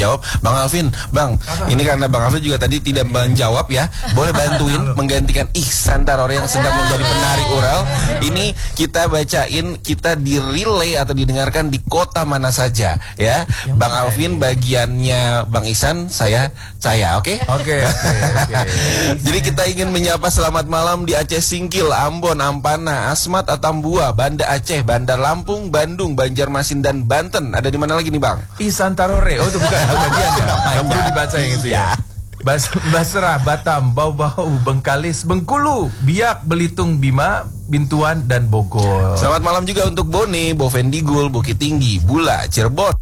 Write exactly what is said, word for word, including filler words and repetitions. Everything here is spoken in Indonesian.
menjawab. Bang Alvin, Bang, ini karena Bang Alvin juga tadi tidak menjawab ya, boleh bantuin menggantikan Ihsan Tarore yang sedang menjadi penari oral. Ini kita bacain, kita di relay atau didengarkan di kota mana saja ya. Bang Alvin bagiannya Bang Ihsan, saya saya oke? Oke. Jadi kita ingin menyapa selamat malam di Aceh Singkil, Ambon, Ampana, Asmat, Atambua, Banda Aceh, Bandar Lampung, Bandung, Banjarmasin dan Banten. Ada di mana lagi nih Bang? Ihsan Tarore. Oh itu bukan bagian ya. Yang perlu dibaca yang itu ya. Bas Basrah, Batam, Bau-Bau, Bengkalis, Bengkulu, Biak, Belitung, Bima, Bintuan dan Bogor. Selamat malam juga untuk Bone, Bovendigul, Bukit Tinggi, Bula, Cirebon,